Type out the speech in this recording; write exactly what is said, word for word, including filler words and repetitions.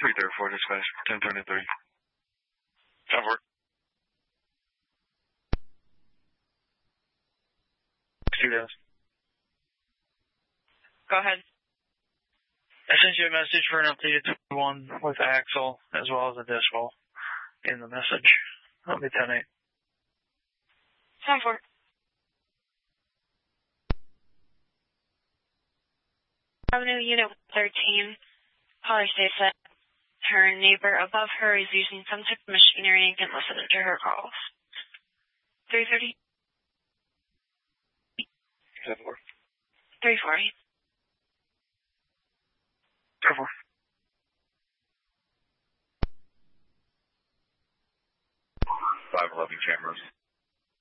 three thirty-four, dispatch, ten twenty-three. Cover. Two days. Go ahead. I sent you a message for an updated one with axle as well as a discal in the message. That'll be ten eight. ten four. Avenue Unit thirteen. Caller states that her neighbor above her is using some type of machinery and can listen to her calls. three thirty. ten four. three forty.